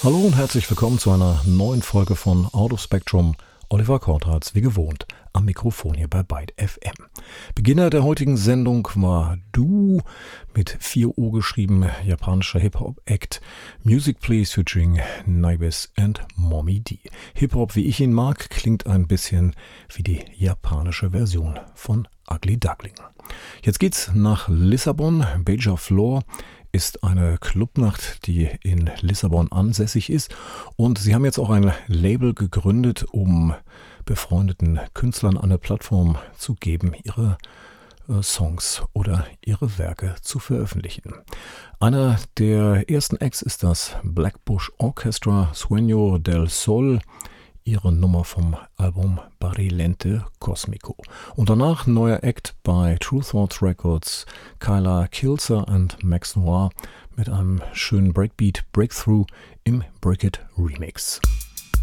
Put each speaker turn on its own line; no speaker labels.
Hallo und herzlich willkommen zu einer neuen Folge von Out of Spectrum. Oliver Kortharz, wie gewohnt, am Mikrofon hier bei Byte FM. Beginner der heutigen Sendung war Du, mit 4 O geschrieben, japanischer Hip-Hop-Act, Music Please featuring Nibis and Mommy D. Hip-Hop, wie ich ihn mag, klingt ein bisschen wie die japanische Version von Ugly Duckling. Jetzt geht's nach Lissabon. Beija Flor ist eine Clubnacht, die in Lissabon ansässig ist. Und sie haben jetzt auch ein Label gegründet, um befreundeten Künstlern eine Plattform zu geben, ihre Songs oder ihre Werke zu veröffentlichen. Einer der ersten Acts ist das Blackbush Orchestra, Sueño del Sol, ihre Nummer vom Album Barilente Cosmico. Und danach neuer Act bei True Thoughts Records, Kyla Kilser und Max Noir mit einem schönen Breakbeat Breakthrough im Break It Remix.